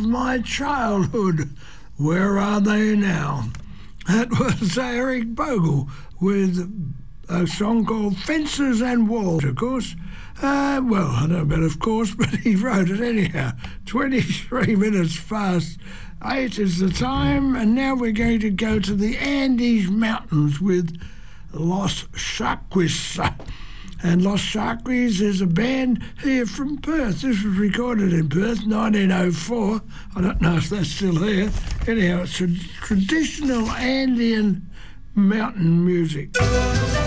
my childhood. Where are they now? That was Eric Bogle with a song called Fences and Walls, of course. Well, I don't know about of course, but he wrote it anyhow. 23 minutes past 8 is the time, and now we're going to go to the Andes Mountains with Los Sharquis. And Los Sharquis is a band here from Perth. This was recorded in Perth, 1904. I don't know if that's still here. Anyhow, it's traditional Andean mountain music.